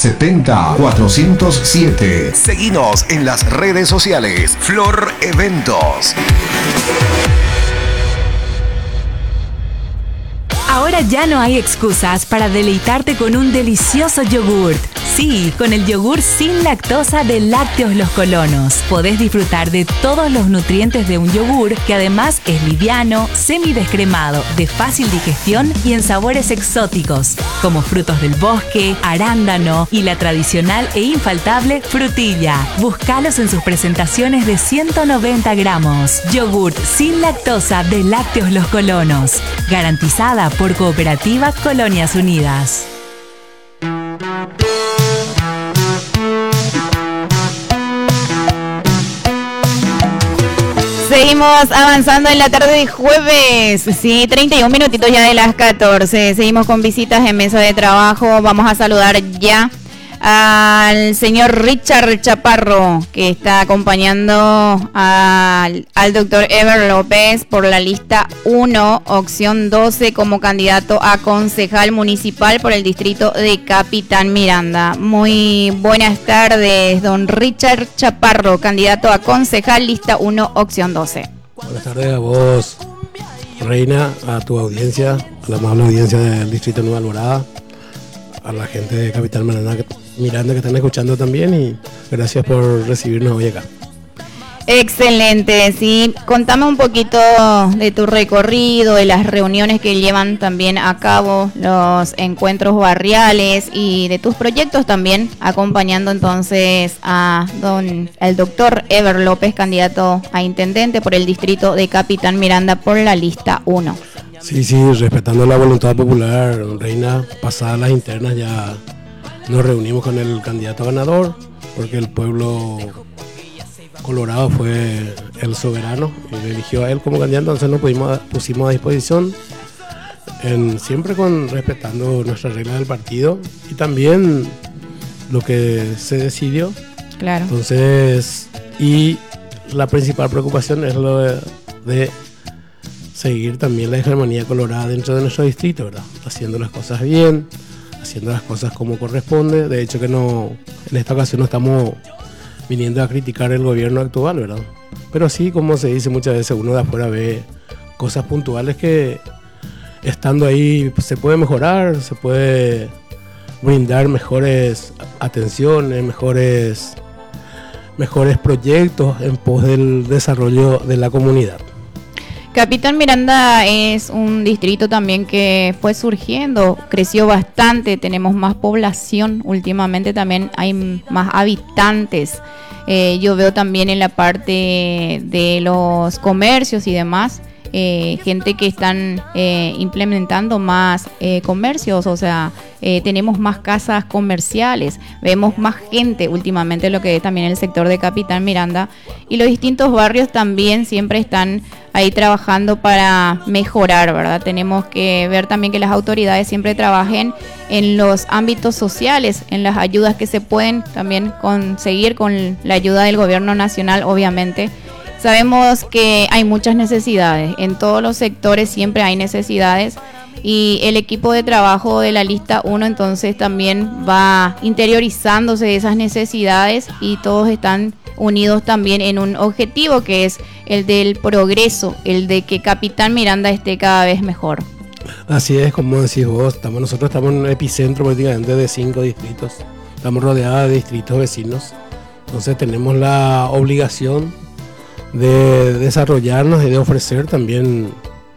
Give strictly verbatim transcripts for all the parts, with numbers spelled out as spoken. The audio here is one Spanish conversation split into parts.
setenta cuatrocientos siete. Seguinos en las redes sociales. Flor Eventos. Ahora ya no hay excusas para deleitarte con un delicioso yogurt. Sí, con el yogur sin lactosa de Lácteos Los Colonos. Podés disfrutar de todos los nutrientes de un yogur que además es liviano, semidescremado, de fácil digestión y en sabores exóticos, como frutos del bosque, arándano y la tradicional e infaltable frutilla. Búscalos en sus presentaciones de ciento noventa gramos. Yogur sin lactosa de Lácteos Los Colonos. Garantizada por Cooperativa Colonias Unidas. Seguimos avanzando en la tarde de jueves, sí, treinta y un minutitos ya de las catorce. Seguimos con visitas en mesa de trabajo. Vamos a saludar ya al señor Richard Chaparro, que está acompañando al, al doctor Ever López por la lista uno, opción doce, como candidato a concejal municipal por el distrito de Capitán Miranda. Muy buenas tardes, don Richard Chaparro, candidato a concejal, lista uno, opción doce. Buenas tardes a vos, Reina, a tu audiencia, a la amable audiencia del distrito Nueva Alborada, a la gente de Capitán Miranda que Miranda que están escuchando también, y gracias por recibirnos hoy acá. Excelente, sí. Contame un poquito de tu recorrido, de las reuniones que llevan también a cabo, los encuentros barriales y de tus proyectos también, acompañando entonces a don el doctor Ever López, candidato a intendente por el distrito de Capitán Miranda por la lista uno. Sí, sí, respetando la voluntad popular, Reina, pasadas las internas ya nos reunimos con el candidato ganador, porque el pueblo colorado fue el soberano y le eligió a él como candidato, entonces nos pudimos, pusimos a disposición, en, siempre con respetando nuestras reglas del partido y también lo que se decidió. Claro. Entonces, y la principal preocupación es lo de, de seguir también la hegemonía colorada dentro de nuestro distrito, ¿verdad? Haciendo las cosas bien, haciendo las cosas como corresponde. De hecho que no, en esta ocasión no estamos viniendo a criticar el gobierno actual, ¿verdad? Pero sí, como se dice muchas veces, uno de afuera ve cosas puntuales que estando ahí se puede mejorar, se puede brindar mejores atenciones, mejores, mejores proyectos en pos del desarrollo de la comunidad. Capitán Miranda es un distrito también que fue surgiendo, creció bastante, tenemos más población, últimamente también hay más habitantes. Eh, yo veo también en la parte de los comercios y demás, eh, gente que están eh, implementando más eh, comercios, o sea, eh, tenemos más casas comerciales, vemos más gente últimamente, lo que es también el sector de Capitán Miranda, y los distintos barrios también siempre están ahí trabajando para mejorar, ¿verdad? Tenemos que ver también que las autoridades siempre trabajen en los ámbitos sociales, en las ayudas que se pueden también conseguir con la ayuda del gobierno nacional, obviamente. Sabemos que hay muchas necesidades, en todos los sectores siempre hay necesidades, y el equipo de trabajo de la lista uno entonces también va interiorizándose de esas necesidades, y todos están unidos también en un objetivo que es el del progreso, el de que Capitán Miranda esté cada vez mejor. Así es, como decís vos, estamos, nosotros estamos en un epicentro prácticamente de cinco distritos, estamos rodeados de distritos vecinos, entonces tenemos la obligación de desarrollarnos y de ofrecer también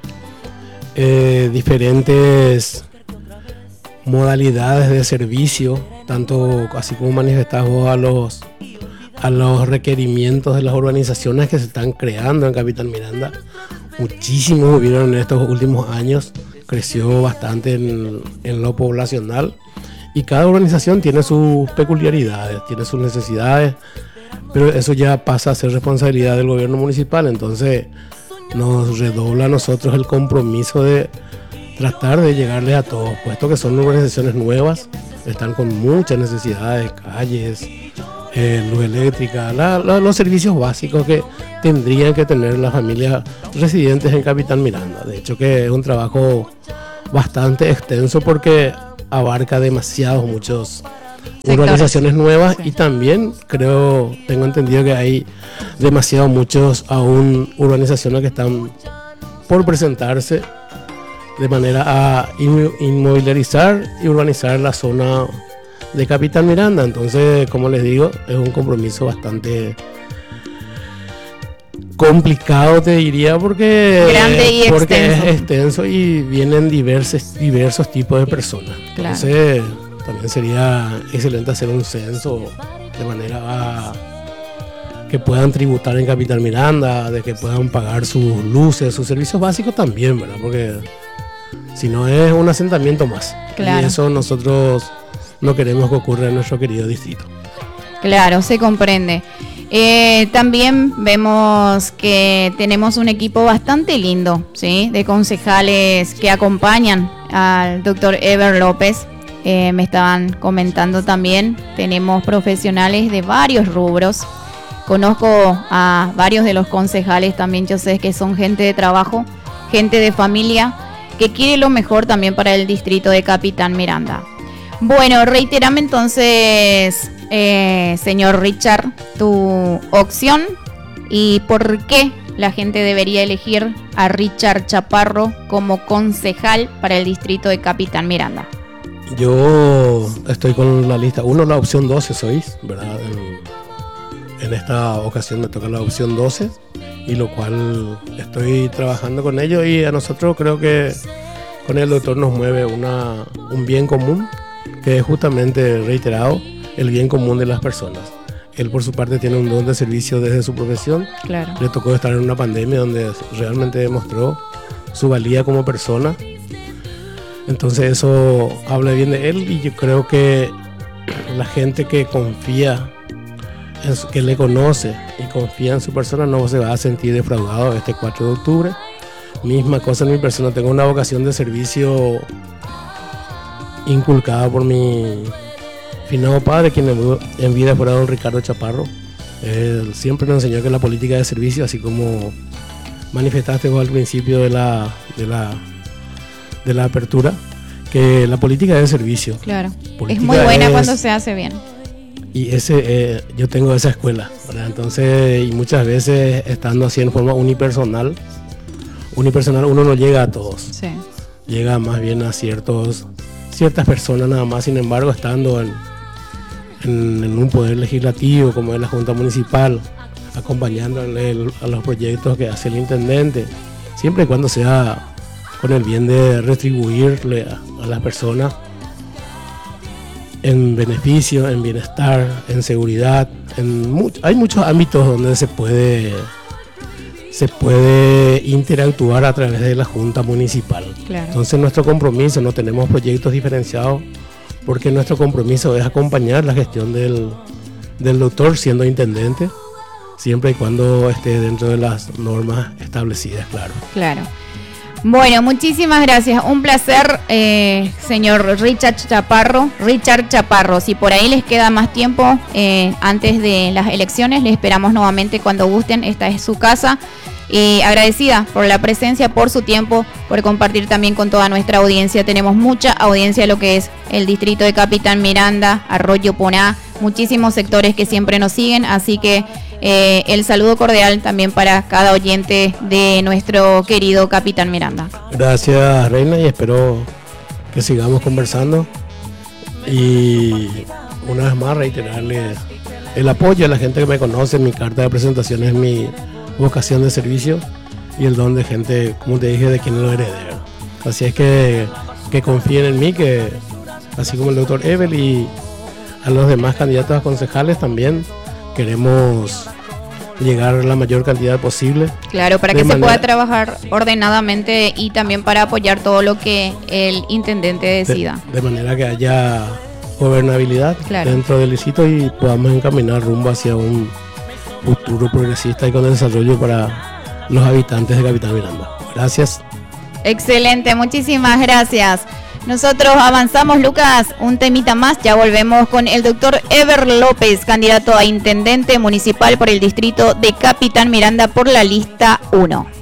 eh, diferentes modalidades de servicio, tanto así como manifestás vos a los a los requerimientos de las urbanizaciones que se están creando en Capitán Miranda. Muchísimos hubieron en estos últimos años, creció bastante en, en lo poblacional, y cada urbanización tiene sus peculiaridades, tiene sus necesidades, pero eso ya pasa a ser responsabilidad del gobierno municipal. Entonces nos redobla a nosotros el compromiso de tratar de llegarles a todos, puesto que son urbanizaciones nuevas, están con muchas necesidades, calles, eh, luz eléctrica, la, la, los servicios básicos que tendrían que tener las familias residentes en Capitán Miranda. De hecho que es un trabajo bastante extenso porque abarca demasiados, muchos sectores, urbanizaciones nuevas, sí. Y también creo, tengo entendido que hay demasiado muchos aún urbanizaciones que están por presentarse de manera a inmobiliarizar y urbanizar la zona de Capitán Miranda. Entonces, como les digo, es un compromiso bastante complicado, te diría, porque, grande y porque extenso. es extenso y vienen diversos, diversos tipos de personas. Claro. Entonces, también sería excelente hacer un censo de manera a que puedan tributar en Capitán Miranda, de que puedan pagar sus luces, sus servicios básicos también, ¿verdad? Porque si no es un asentamiento más. Claro. Y eso nosotros no queremos que ocurra en nuestro querido distrito. Claro, se comprende. Eh, también vemos que tenemos un equipo bastante lindo, ¿sí? De concejales que acompañan al doctor Ever López. Eh, me estaban comentando también, tenemos profesionales de varios rubros. Conozco a varios de los concejales también, yo sé que son gente de trabajo, gente de familia, que quiere lo mejor también para el distrito de Capitán Miranda. Bueno, reiterame entonces, eh, señor Richard, tu opción y por qué la gente debería elegir a Richard Chaparro como concejal para el distrito de Capitán Miranda. Yo estoy con la lista uno, la opción doce sois, ¿verdad? En, en esta ocasión me toca la opción doce, y lo cual estoy trabajando con ellos, y a nosotros creo que con el doctor nos mueve una, un bien común, que es justamente, reiterado, el bien común de las personas. Él por su parte tiene un don de servicio desde su profesión. Claro. Le tocó estar en una pandemia donde realmente demostró su valía como persona. Entonces eso habla bien de él, y yo creo que la gente que confía, en su, que le conoce y confía en su persona, no se va a sentir defraudado este cuatro de octubre. Misma cosa en mi persona, tengo una vocación de servicio inculcada por mi finado padre, quien en vida fuera don Ricardo Chaparro. Él siempre nos enseñó que la política de servicio, así como manifestaste vos al principio de la, de la, de la apertura, que la política de servicio. Claro, Política es muy buena es, cuando se hace bien. Y ese, eh, yo tengo esa escuela, ¿verdad? Entonces, y muchas veces estando así en forma unipersonal, unipersonal uno no llega a todos. Sí. Llega más bien a ciertos ciertas personas nada más. Sin embargo, estando en, en, en un poder legislativo como es la Junta Municipal, acompañando el, a los proyectos que hace el intendente, siempre y cuando sea con el bien de retribuirle a, a las personas en beneficio, en bienestar, en seguridad. En much, hay muchos ámbitos donde se puede se puede interactuar a través de la Junta Municipal. Claro. Entonces nuestro compromiso, no tenemos proyectos diferenciados, porque nuestro compromiso es acompañar la gestión del, del doctor siendo intendente, siempre y cuando esté dentro de las normas establecidas, claro. Claro. Bueno, muchísimas gracias. Un placer, eh, señor Richard Chaparro. Richard Chaparro, si por ahí les queda más tiempo eh, antes de las elecciones, les esperamos nuevamente cuando gusten. Esta es su casa. Y agradecida por la presencia, por su tiempo, por compartir también con toda nuestra audiencia. Tenemos mucha audiencia, lo que es el distrito de Capitán Miranda, Arroyo Poná, muchísimos sectores que siempre nos siguen, así que eh, el saludo cordial también para cada oyente de nuestro querido Capitán Miranda. Gracias, Reina, y espero que sigamos conversando, y una vez más reiterarle el apoyo a la gente que me conoce. Mi carta de presentación es mi vocación de servicio y el don de gente, como te dije, de quien lo herede. Así es que, que confíen en mí, que así como el doctor Evel y a los demás candidatos a concejales también queremos llegar a la mayor cantidad posible. Claro, para de que manera, se pueda trabajar ordenadamente y también para apoyar todo lo que el intendente decida. De, de manera que haya gobernabilidad, claro, dentro del distrito, y podamos encaminar rumbo hacia un futuro progresista y con desarrollo para los habitantes de Capitán Miranda. Gracias. Excelente, muchísimas gracias. Nosotros avanzamos, Lucas, un temita más, ya volvemos con el doctor Ever López, candidato a intendente municipal por el distrito de Capitán Miranda por la lista uno.